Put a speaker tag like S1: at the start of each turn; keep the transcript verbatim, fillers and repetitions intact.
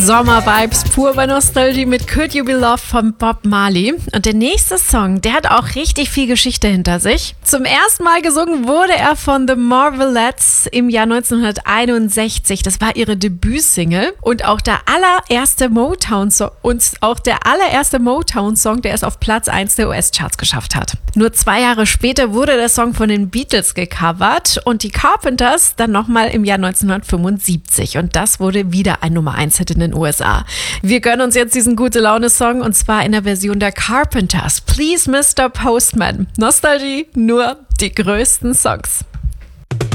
S1: Sommer-Vibes pur bei Nostalgie mit Could You Be Loved von Bob Marley. Und der nächste Song, der hat auch richtig viel Geschichte hinter sich. Zum ersten Mal gesungen wurde er von The Marvelettes im Jahr neunzehnhunderteinundsechzig. Das war ihre Debütsingle und auch der allererste Motown-Song, und auch der allererste Motown-Song, der es auf Platz eins der U S-Charts geschafft hat. Nur zwei Jahre später wurde der Song von den Beatles gecovert und die Carpenters dann nochmal im Jahr neunzehnhundertfünfundsiebzig. Und das wurde wieder ein Nummer eins Hit in den U S A. Wir gönnen uns jetzt diesen Gute-Laune-Song und zwar in der Version der Carpenters. Please Mister Postman. Nostalgie, nur die größten Songs.